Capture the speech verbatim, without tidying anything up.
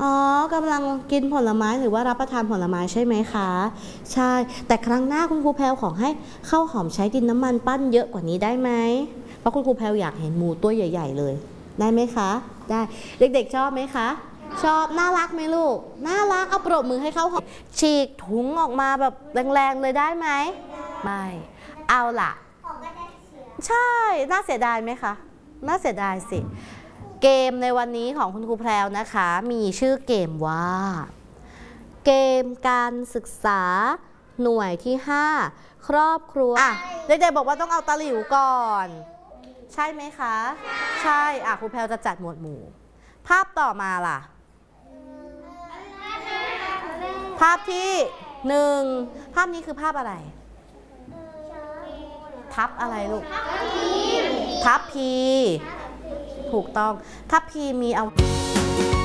อ๋อกำลังกินผลไม้หรือว่ารับประทานผลไม้ใช่ไหมคะใช่แต่ครั้งหน้าคุณครูแพลวขอให้ข้าวหอมใช้ดินน้ำมันปั้นเยอะกว่านี้ได้ไหมเพราะคุณครูแพลวอยากเห็นหมูตัวใหญ่ๆเลยได้ไหมคะได้เด็กๆชอบไหมคะชอบน่ารักไหมลูกน่ารักเอาปรบมือให้ข้าวหอมฉีกถุงออกมาแบบแรงๆเลยได้ไหมไม่เอาล่ะใช่น่าเสียดายไหมคะน่าเสียดายสิเกมในวันนี้ของคุณครูแพรวนะคะมีชื่อเกมว่าเกมการศึกษาหน่วยที่ห้าครอบครัวอ่ะเด็กๆบอกว่าต้องเอาตะหลิวก่อนใช่ไหมคะใช่อ่ะครูแพรวจะจัดหมวดหมู่ภาพต่อมาล่ะภาพที่หนึ่งภาพนี้คือภาพอะไรทับอะไรลูกทับพีถูกต้องทับพีมีเอา